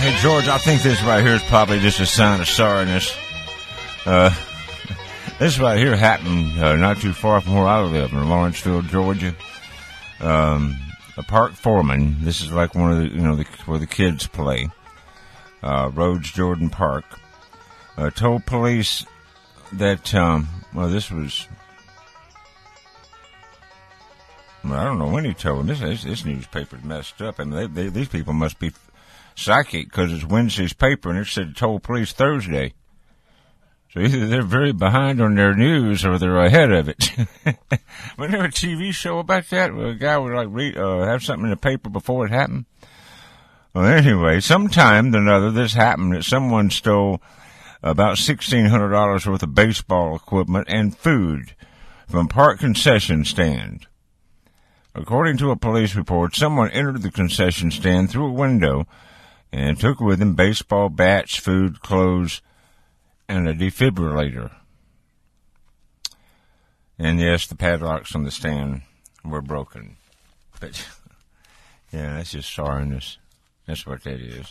Hey, George, I think this right here is probably just a sign of sorriness. This right here happened not too far from where I live in Lawrenceville, Georgia. A park foreman, this is like one of the, where the kids play, Rhodes Jordan Park, told police that, this was, I don't know when he told them. This newspaper's messed up. I mean, these people must be psychic because it's Wednesday's paper and it said told police Thursday. So either they're very behind on their news or they're ahead of it. Wasn't there a TV show about that where a guy would have something in the paper before it happened? Well, anyway, sometime or another this happened that someone stole about $1,600 worth of baseball equipment and food from a park concession stand. According to a police report, someone entered the concession stand through a window and took with him baseball bats, food, clothes, and a defibrillator. And yes, the padlocks on the stand were broken. But, yeah, that's just sorriness. That's what that is.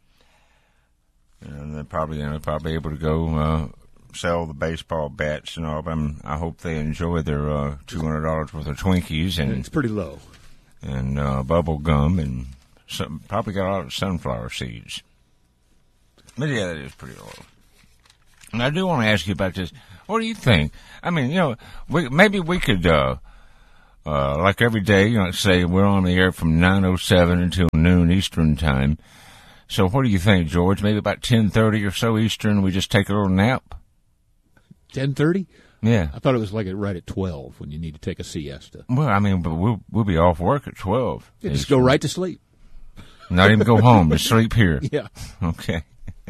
And they're probably able to go sell the baseball bats and all. But I hope they enjoy their $200 worth of Twinkies and it's pretty low, and bubble gum and probably got a lot of sunflower seeds. But yeah, that is pretty low. And I do want to ask you about this. What do you think? I mean, maybe we could, like every day, say we're on the air from 9:07 until noon Eastern time. So what do you think, George? Maybe about 10:30 or so Eastern, we just take a little nap? 10:30? Yeah. I thought it was like right at 12 when you need to take a siesta. Well, I mean, but we'll be off work at 12. Yeah, just go right to sleep. Not even go home, just sleep here. Yeah. Okay.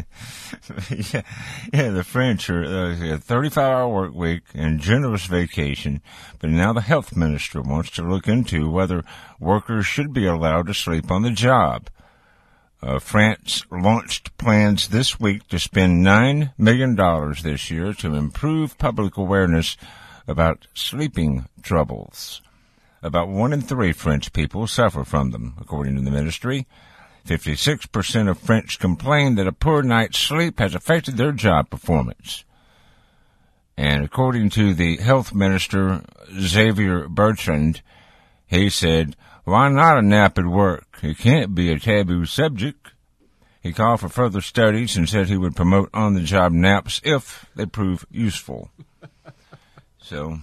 Yeah, the French are a 35-hour work week and generous vacation, but now the health minister wants to look into whether workers should be allowed to sleep on the job. France launched plans this week to spend $9 million this year to improve public awareness about sleeping troubles. About 1 in 3 French people suffer from them, according to the ministry. 56% of French complain that a poor night's sleep has affected their job performance. And according to the health minister, Xavier Bertrand, he said, "Why not a nap at work? It can't be a taboo subject." He called for further studies and said he would promote on-the-job naps if they prove useful. So,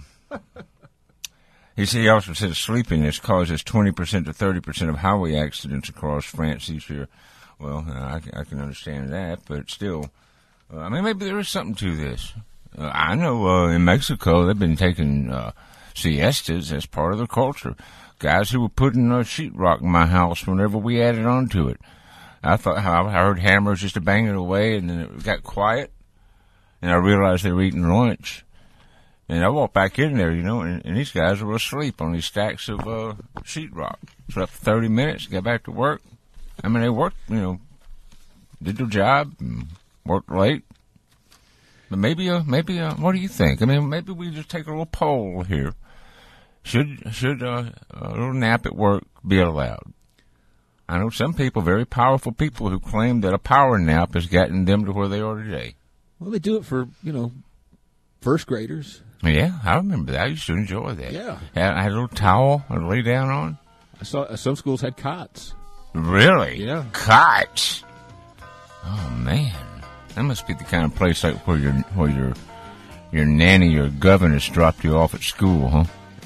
he also said sleepiness causes 20% to 30% of highway accidents across France each year. Well, I can understand that, but still, maybe there is something to this. I know in Mexico they've been taking siestas as part of their culture. Guys who were putting sheetrock in my house whenever we added on to it. I heard hammers just banging away, and then it got quiet, and I realized they were eating lunch. And I walked back in there, and these guys were asleep on these stacks of sheetrock. Slept for 30 minutes, got back to work. I mean, they worked, did their job, and worked late. But maybe, what do you think? I mean, maybe we just take a little poll here. Should a little nap at work be allowed? I know some people, very powerful people, who claim that a power nap has gotten them to where they are today. Well, they do it for, first graders. Yeah, I remember that. I used to enjoy that. Yeah. I had a little towel I'd lay down on. I saw some schools had cots. Really? Yeah. Cots? Oh, man. That must be the kind of place like where your nanny or governess dropped you off at school, huh?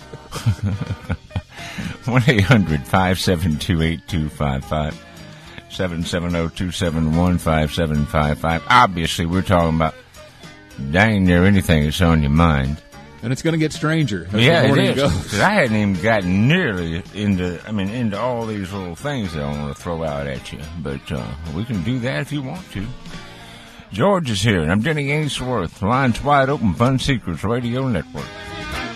1-800-572-8255. 770-271-5755. Obviously, we're talking about dang near anything that's on your mind. And it's going to get stranger. Yeah, it is. Because I hadn't even gotten nearly into all these little things that I want to throw out at you. But we can do that if you want to. George is here, and I'm Denny Ainsworth. Lines wide open, Fun Secrets Radio Network.